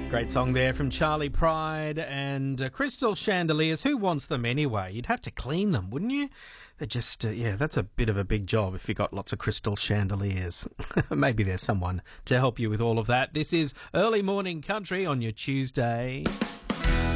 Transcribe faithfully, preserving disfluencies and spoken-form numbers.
Great song there from Charlie Pride and uh, crystal chandeliers. Who wants them anyway? You'd have to clean them, wouldn't you? They're just, uh, yeah, that's a bit of a big job if you've got lots of crystal chandeliers. Maybe there's someone to help you with all of that. This is Early Morning Country on your Tuesday.